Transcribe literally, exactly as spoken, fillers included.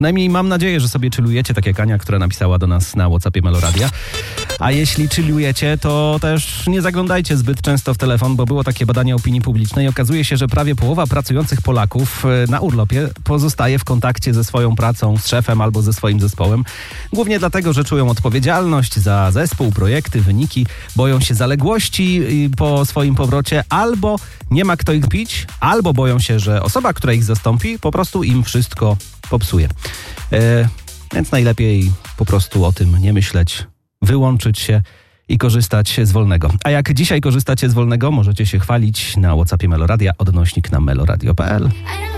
Najmniej mam nadzieję, że sobie chillujecie, tak jak Ania, która napisała do nas na WhatsAppie Meloradia. A jeśli chillujecie, to też nie zaglądajcie zbyt często w telefon, bo było takie badanie opinii publicznej i okazuje się, że prawie połowa pracujących Polaków na urlopie pozostaje w kontakcie ze swoją pracą, z szefem albo ze swoim zespołem. Głównie dlatego, że czują odpowiedzialność za zespół, projekty, wyniki, boją się zaległości po swoim powrocie, albo nie ma kto ich bić, albo boją się, że osoba, która ich zastąpi, po prostu im wszystko popsuje. E, więc najlepiej po prostu o tym nie myśleć, wyłączyć się i korzystać z wolnego. A jak dzisiaj korzystacie z wolnego, możecie się chwalić na WhatsAppie Meloradia, odnośnik na meloradio kropka p l.